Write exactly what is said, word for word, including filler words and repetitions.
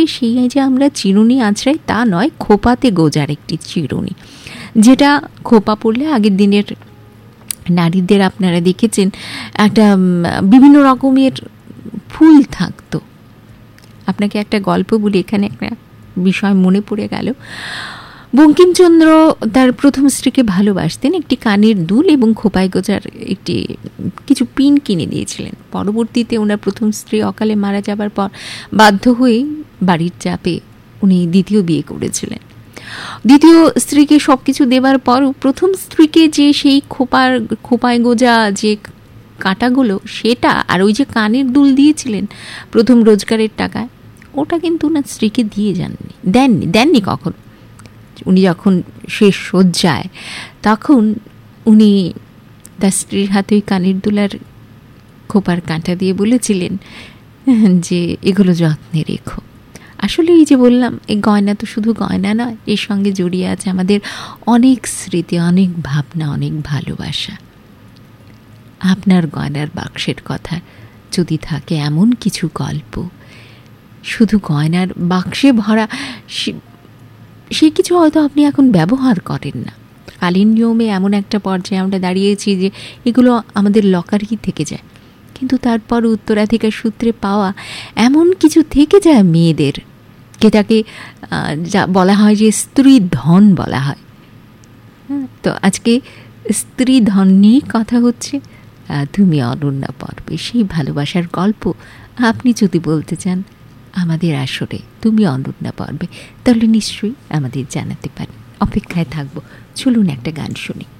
সেই যে আমরা চিরুনি আঁচড়াই তা নয়, খোপাতে গোজার একটি চিরুনি, যেটা খোপা পড়লে আগের দিনের নারীদের আপনারা দেখেছেন একটা বিভিন্ন রকমের ফুল থাকতো। আপনাকে একটা গল্প বলি, এখানে একটা বিষয় মনে পড়ে গেল। বঙ্কিমচন্দ্র তার প্রথম স্ত্রীকে ভালোবাসতেন, একটি কানের দুল এবং খোপায় গোজার একটি কিছু পিন কিনে দিয়েছিলেন। পরবর্তীতে ওনার প্রথম স্ত্রী অকালে মারা যাবার পর বাধ্য হয়ে বাড়ির চাপে উনি দ্বিতীয় বিয়ে করেছিলেন। দ্বিতীয় স্ত্রীকে সব কিছু দেবার পরও প্রথম স্ত্রীকে যে সেই খোপার খোপায় গোজা যে কাঁটাগুলো, সেটা আর ওই যে কানের দুল দিয়েছিলেন প্রথম রোজগারের টাকায়, ওটা কিন্তু ওনার স্ত্রীকে দিয়ে যাননি, দেননি দেননি কখন। উনি যখন শেষ শয্যায়, তখন উনি তার স্ত্রীর হাতে ওই কানের দুলার খোপার কাঁটা দিয়ে বলেছিলেন যে এগুলো যত্নে রেখো। আসলে এই যে বললাম, এই গয়না তো শুধু গয়না নয়, এর সঙ্গে জড়িয়ে আছে আমাদের অনেক স্মৃতি, অনেক ভাবনা, অনেক ভালোবাসা। আপনার গয়নার বাক্সের কথা যদি থাকে এমন কিছু গল্প, শুধু গয়নার বাক্সে ভরা সে কিছু হয়তো আপনি এখন ব্যবহার করেন না। কালীন নিয়মে এমন একটা পর্যায়ে আমরা দাঁড়িয়েছি যে এগুলো আমাদের লকারেই থেকে যায়, কিন্তু তারপর উত্তরাধিকার সূত্রে পাওয়া এমন কিছু থেকে যায় মেয়েদের, যেটাকে যা বলা হয় যে স্ত্রী ধন বলা হয়। তো আজকে স্ত্রী ধন নিয়ে কথা হচ্ছে। তুমি অনন্যা পর্বে সেই ভালোবাসার গল্প আপনি যদি বলতে চান আমাদের আসরে তুমি অনন্যা পর্বে, তাহলে নিশ্চয়ই আমাদের জানাতে পারেন। অপেক্ষায় থাকবো। চলুন একটা গান শুনি।